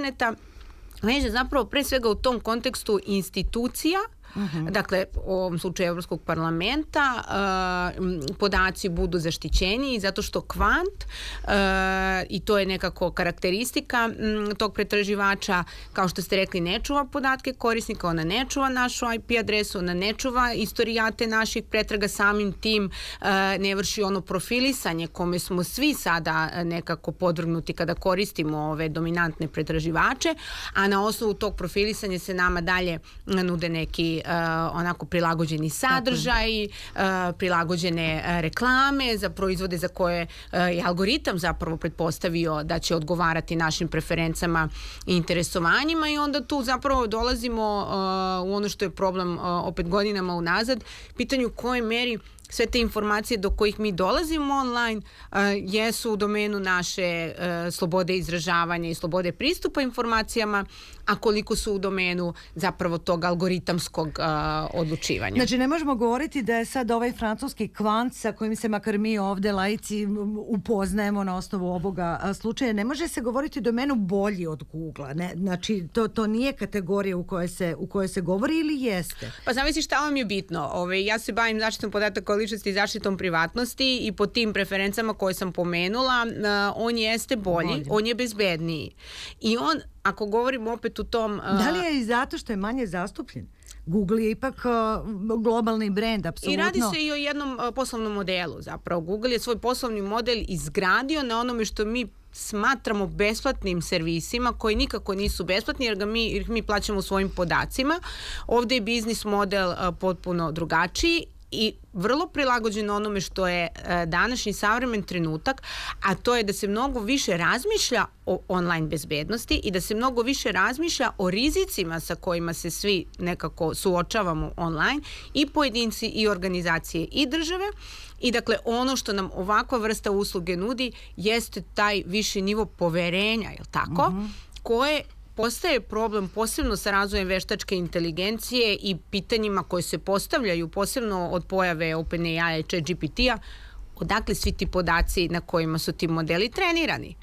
interneta veže zapravo pre svega u tom kontekstu institucija, dakle, u ovom slučaju Evropskog parlamenta, podaci budu zaštićeni zato što kvant, i to je nekako karakteristika tog pretraživača, kao što ste rekli, ne čuva podatke korisnika, ona ne čuva našu IP adresu, ona ne čuva istorijate naših pretraga, samim tim ne vrši ono profilisanje kome smo svi sada nekako podvrgnuti kada koristimo ove dominantne pretraživače, a na osnovu tog profilisanja se nama dalje nude neki onako prilagođeni sadržaj, prilagođene reklame za proizvode za koje je algoritam zapravo pretpostavio da će odgovarati našim preferencama i interesovanjima, i onda tu zapravo dolazimo u ono što je problem opet godinama unazad, pitanju u kojoj meri sve te informacije do kojih mi dolazimo online jesu u domenu naše slobode izražavanja i slobode pristupa informacijama, a koliko su u domenu zapravo tog algoritamskog odlučivanja. Znači, ne možemo govoriti da je sad ovaj francuski kvant sa kojim se makar mi ovde laici upoznajemo na osnovu ovoga slučaja, ne može se govoriti o domenu bolji od Google-a. Znači, to nije kategorija u kojoj se govori, ili jeste? Pa zavisi šta vam je bitno. Ja se bavim zaštitom podataka o ličnosti i zaštitom privatnosti, i po tim preferencama koje sam pomenula, on jeste bolji, on je bezbedniji. I on, ako govorimo opet u tom... Da li je i zato što je manje zastupljen? Google je ipak globalni brend, apsolutno. I radi se i o jednom poslovnom modelu zapravo. Google je svoj poslovni model izgradio na onome što mi smatramo besplatnim servisima, koji nikako nisu besplatni jer mi plaćamo svojim podacima. Ovde je biznis model potpuno drugačiji i vrlo prilagođen onome što je današnji savremen trenutak, a to je da se mnogo više razmišlja o online bezbednosti i da se mnogo više razmišlja o rizicima sa kojima se svi nekako suočavamo online, i pojedinci i organizacije i države. I dakle, ono što nam ovakva vrsta usluge nudi jeste taj viši nivo poverenja, je li tako? Koje postaje problem posebno sa razvojem veštačke inteligencije i pitanjima koje se postavljaju posebno od pojave OpenAI i ChatGPT-a, odakle svi ti podaci na kojima su ti modeli trenirani.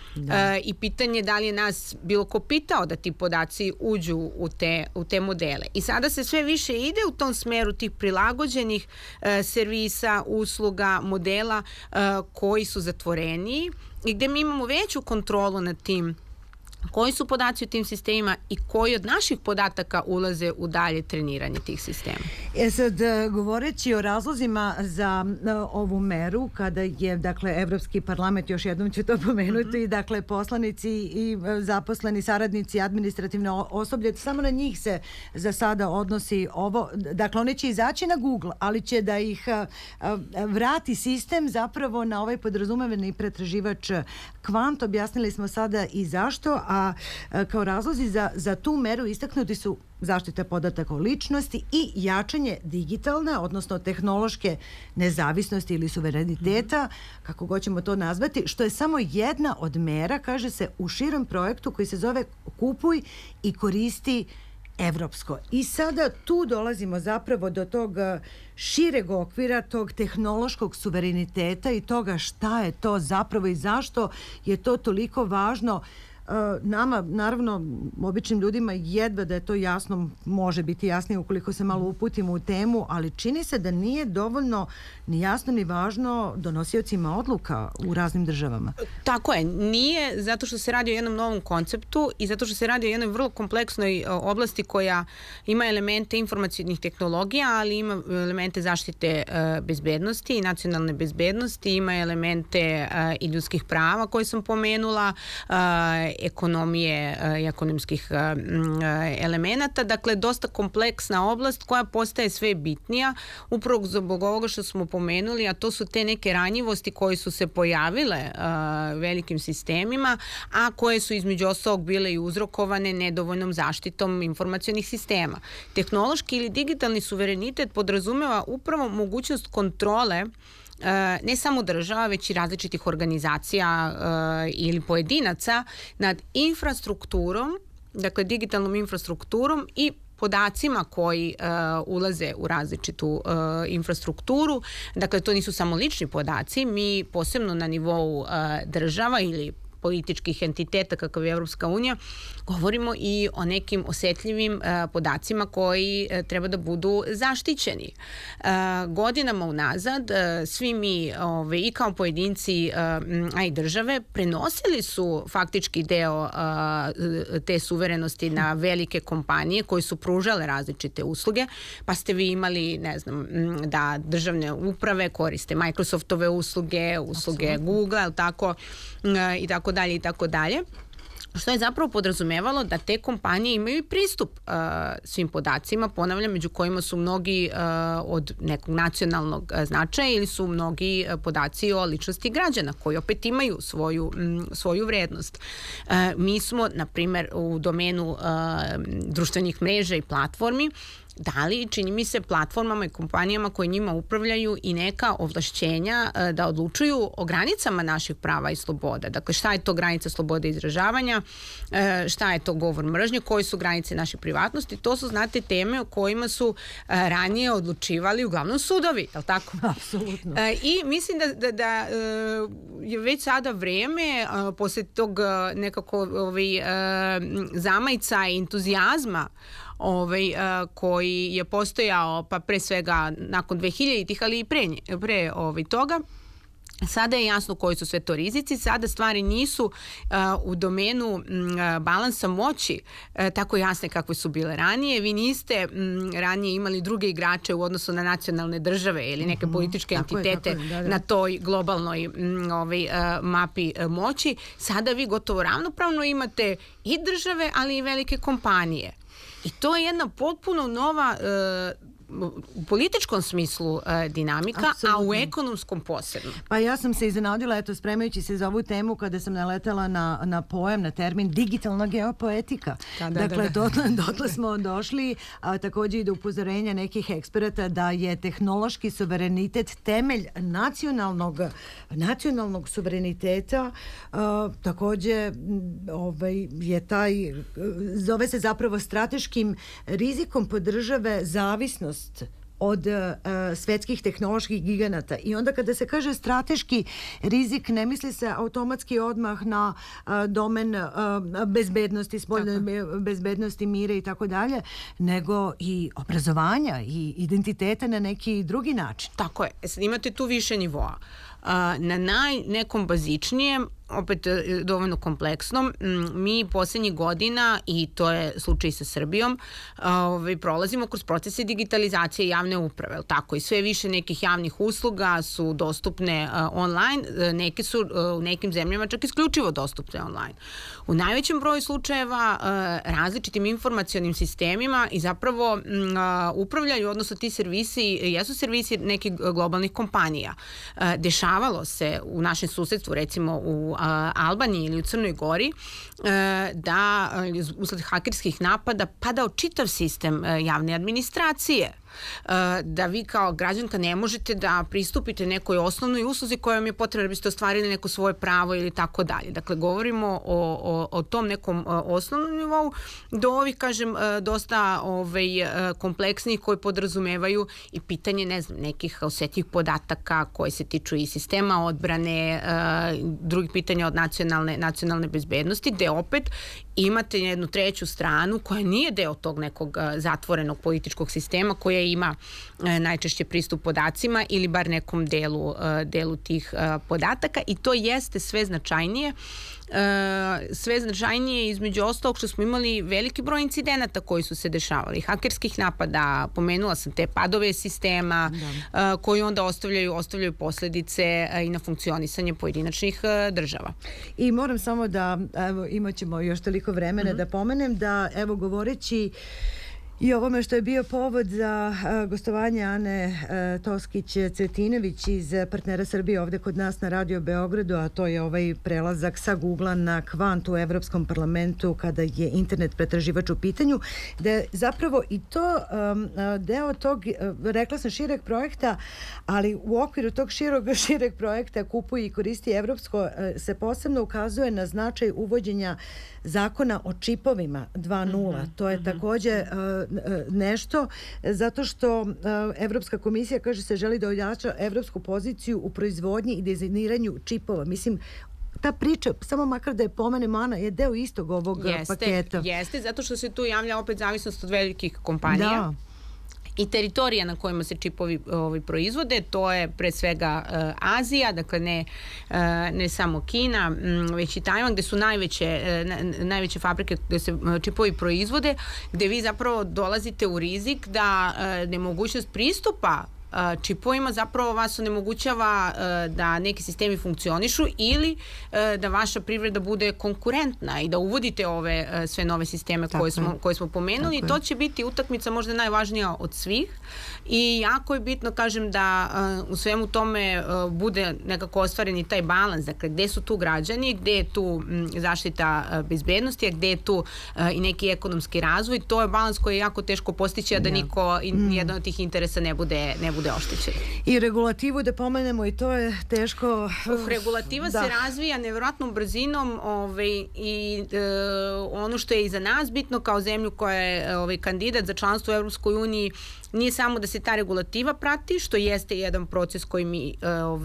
I pitanje da li je nas bilo ko pitao da ti podaci uđu u te modele. I sada se sve više ide u tom smeru tih prilagođenih servisa, usluga, modela koji su zatvoreniji i gde mi imamo veću kontrolu nad tim koji su podaci u tim sistemima i koji od naših podataka ulaze u dalje treniranje tih sistema. Sad, govoreći o razlozima za ovu meru, kada je, dakle, Evropski parlament, još jednom ću to pomenuti, dakle, poslanici i zaposleni saradnici, administrativno osoblje, samo na njih se za sada odnosi ovo. Dakle, oni će izaći na Google, ali će da ih vrati sistem zapravo na ovaj podrazumevani pretraživač kvant. Objasnili smo sada i zašto, a kao razlozi za tu meru istaknuti su zaštita podataka o ličnosti i jačanje digitalne, odnosno tehnološke nezavisnosti ili suvereniteta, kako god ćemo to nazvati, što je samo jedna od mera, kaže se, u širom projektu koji se zove Kupuj i koristi evropsko. I sada tu dolazimo zapravo do tog šireg okvira, tog tehnološkog suvereniteta i toga šta je to zapravo i zašto je to toliko važno. Nama, naravno, običnim ljudima jedva da je to jasno, može biti jasnije ukoliko se malo uputimo u temu, ali čini se da nije dovoljno ni jasno ni važno donosiocima odluka u raznim državama. Tako je, nije, zato što se radi o jednom novom konceptu i zato što se radi o jednoj vrlo kompleksnoj oblasti koja ima elemente informacionih tehnologija, ali ima elemente zaštite bezbednosti i nacionalne bezbednosti, ima elemente i ljudskih prava koje sam pomenula, ekonomije i ekonomskih elemenata. Dakle, dosta kompleksna oblast koja postaje sve bitnija upravo zbog ovoga što smo pomenuli, a to su te neke ranjivosti koje su se pojavile velikim sistemima, a koje su između ostalog bile i uzrokovane nedovoljnom zaštitom informacionih sistema. Tehnološki ili digitalni suverenitet podrazumeva upravo mogućnost kontrole ne samo država, već i različitih organizacija ili pojedinaca nad infrastrukturom, dakle digitalnom infrastrukturom i podacima koji ulaze u različitu infrastrukturu. Dakle, to nisu samo lični podaci, mi posebno na nivou država ili političkih entiteta kakav je Evropska unija, govorimo i o nekim osetljivim podacima koji treba da budu zaštićeni. Godinama unazad svi mi i kao pojedinci, a i države, prenosili su faktički deo te suverenosti na velike kompanije koje su pružale različite usluge, pa ste vi imali, ne znam, da državne uprave koriste Microsoftove usluge Google, tako, i tako dalje, i tako dalje. Što je zapravo podrazumevalo da te kompanije imaju i pristup svim podacima, ponavljam, među kojima su mnogi od nekog nacionalnog značaja ili su mnogi podaci o ličnosti građana koji opet imaju svoju vrednost. Mi smo, na primjer, u domenu društvenih mreža i platformi dali, čini mi se, platformama i kompanijama koje njima upravljaju i neka ovlašćenja da odlučuju o granicama naših prava i sloboda. Dakle, šta je to granica slobode izražavanja, šta je to govor mržnje, koje su granice naše privatnosti. To su, znate, teme o kojima su ranije odlučivali uglavnom sudovi, je li tako? Apsolutno. I mislim da je već sada vreme, posle tog nekako zamajca i entuzijazma koji je postojao pa pre svega nakon 2000-ih, ali i pre toga. Sada je jasno koji su sve to rizici, sada stvari nisu u domenu balansa moći tako jasne kakve su bile ranije. Vi niste ranije imali druge igrače u odnosu na nacionalne države ili neke političke entitete na toj globalnoj mapi moći. Sada vi gotovo ravnopravno imate i države, ali i velike kompanije. I to je jedna potpuno nova u političkom smislu dinamika, a u ekonomskom posebno. Pa ja sam se iznenadila, eto, spremajući se za ovu temu, kada sam naletela na pojam, na termin digitalna geopoetika. Dakle, dotle smo došli, a također i do upozorenja nekih eksperata da je tehnološki suverenitet temelj nacionalnog suvereniteta. Također je zove se zapravo strateškim rizikom po države zavisnost od svetskih tehnoloških giganata. I onda kada se kaže strateški rizik, ne misli se automatski odmah na domen bezbednosti, spoljne bezbednosti, mira i tako dalje, nego i obrazovanja i identiteta na neki drugi način. Tako je. Sad imate tu više nivoa. Na nekom bazičnijem, opet dovoljno kompleksnom, mi posljednjih godina, i to je slučaj sa Srbijom, prolazimo kroz procese digitalizacije javne uprave, tako, i sve više nekih javnih usluga su dostupne online, neke su u nekim zemljama čak isključivo dostupne online. U najvećem broju slučajeva različitim informacionim sistemima i zapravo upravljaju, odnosno ti servisi jesu servisi nekih globalnih kompanija. Dešavalo se u našem susedstvu, recimo u Albaniji ili u Crnoj Gori, da usled hakerskih napada padao čitav sistem javne administracije. Da vi kao građanka ne možete da pristupite nekoj osnovnoj usluzi koja vam je potrebna da biste ostvarili neko svoje pravo ili tako dalje. Dakle, govorimo o tom nekom osnovnom nivou do ovih, kažem, dosta kompleksnih koji podrazumevaju i pitanje, ne znam, nekih osetljivih podataka koji se tiču i sistema odbrane, drugih pitanja od nacionalne bezbednosti, gde opet imate jednu treću stranu koja nije deo tog nekog zatvorenog političkog sistema, koja ima najčešće pristup podacima ili bar nekom delu tih podataka, i to jeste sve značajnije. Sve značajnije između ostalog što smo imali veliki broj incidenata koji su se dešavali, hakerskih napada, pomenula sam te padove sistema koji onda ostavljaju posledice i na funkcionisanje pojedinačnih država. I moram samo da, evo, imat ćemo još toliko vremena da pomenem da, evo, govoreći i ovome što je bio povod za gostovanje Ane Toskić-Cvetinović iz Partnera Srbije ovdje kod nas na Radio Beogradu, a to je ovaj prelazak sa Google-a na Kvant u Evropskom parlamentu kada je internet pretraživač u pitanju, da je zapravo i to deo tog, rekla sam, šireg projekta, ali u okviru tog šireg projekta Kupuj i koristi evropsko se posebno ukazuje na značaj uvođenja zakona o čipovima 2.0. To je također nešto zato što Evropska komisija, kaže se, želi da ojača evropsku poziciju u proizvodnji i dizajniranju čipova. Mislim, ta priča, samo makar da je pomenemo, Ana, je deo istog ovog paketa. Jeste, zato što se tu javlja opet zavisnost od velikih kompanija. Da. I teritorija na kojima se čipovi proizvode, to je pre svega Azija, dakle ne samo Kina, već i Tajvan, gde su najveće fabrike gde se čipovi proizvode, gde vi zapravo dolazite u rizik da nemogućnost pristupa čipovima zapravo vas onemogućava da neki sistemi funkcionišu ili da vaša privreda bude konkurentna i da uvodite ove sve nove sisteme koje smo pomenuli. I to će biti utakmica možda najvažnija od svih i jako je bitno, kažem, da u svemu tome bude nekako ostvaren i taj balans, dakle gde su tu građani, gde je tu zaštita bezbednosti, a gde je tu i neki ekonomski razvoj. To je balans koji je jako teško postići, a da niko, jedan od tih interesa ne bude oštećen. I regulativu da pomenemo, i to je teško. Regulativa se razvija nevjerojatnom brzinom i ono što je i za nas bitno kao zemlju koja je kandidat za članstvo u Evropskoj uniji nije samo da se ta regulativa prati, što jeste jedan proces koji mi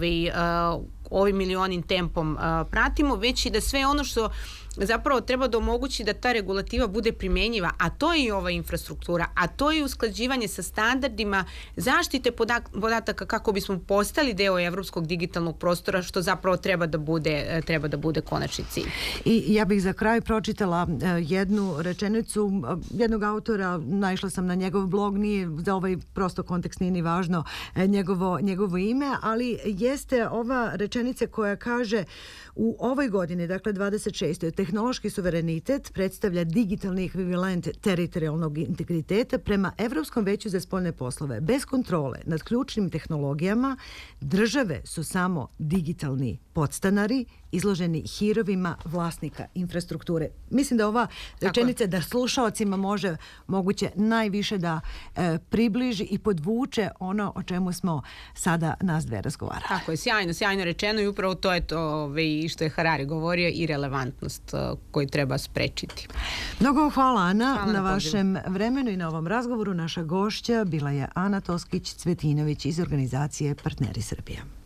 ovim milionim tempom pratimo, već i da sve ono što zapravo treba da omogući da ta regulativa bude primenjiva, a to je i ova infrastruktura, a to je usklađivanje sa standardima zaštite podataka kako bismo postali deo evropskog digitalnog prostora, što zapravo treba da bude konačni cilj. I ja bih za kraj pročitala jednu rečenicu jednog autora, naišla sam na njegov blog, nije za ovaj prosto kontekst nije ni važno njegovo ime, ali jeste ova rečenica koja kaže: u ovoj godini, dakle 26. tehnološki suverenitet predstavlja digitalni ekvivalent teritorijalnog integriteta prema Evropskom veću za spoljne poslove. Bez kontrole nad ključnim tehnologijama države su samo digitalni podstanari izloženi hirovima vlasnika infrastrukture. Mislim da ova rečenica da slušaocima moguće najviše da približi i podvuče ono o čemu smo sada nas dve razgovarali. Tako je, sjajno rečeno i upravo to je to što je Harari govorio i relevantnost koju treba sprečiti. Mnogo hvala, Ana, na vašem vremenu i na ovom razgovoru. Naša gošća bila je Ana Toskić-Cvetinović iz organizacije Partneri Srbije.